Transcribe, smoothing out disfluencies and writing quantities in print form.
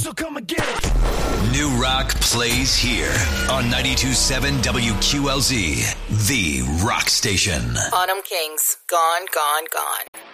so come and get it. New Rock plays here on 92.7 WQLZ, the rock station. Autumn Kings, Gone, Gone, Gone.